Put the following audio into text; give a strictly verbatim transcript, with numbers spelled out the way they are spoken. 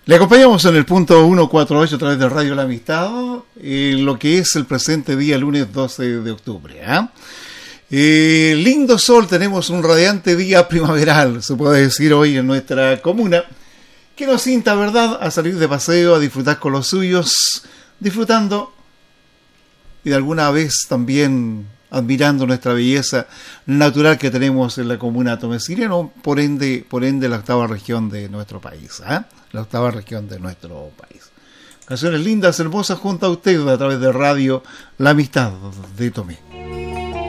Le acompañamos en el punto ciento cuarenta y ocho a través de Radio La Amistad, eh, lo que es el presente día lunes doce de octubre. ¿eh? Eh, lindo sol, tenemos un radiante día primaveral, se puede decir hoy en nuestra comuna, que nos cinta, ¿verdad?, a salir de paseo, a disfrutar con los suyos, disfrutando y de alguna vez también admirando nuestra belleza natural que tenemos en la comuna Tomesiriano, por ende, por ende la octava región de nuestro país, ¿eh? la octava región de nuestro país. Canciones lindas, hermosas junto a usted a través de Radio La Amistad de Tomé.